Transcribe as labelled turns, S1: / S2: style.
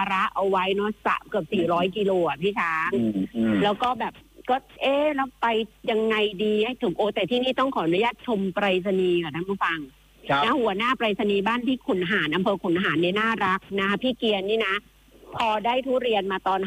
S1: ระเอาไว้เนาะเกือบ400 กิโลอ่ะพี่ช้างแล้วก็แบบก็แล้วไปยังไงดีให้ถูกแต่ที่นี่ต้องขออนุญาตชมไปรษณีย์ก่อนท่านผู้ฟังนะหัวหน้าไปรษณีย์บ้านที่ขุนหารอำเภอขุนหารเนี่ยน่ารักนะพี่เกียรตินี่นะพอได้ทุเรียนมาตอน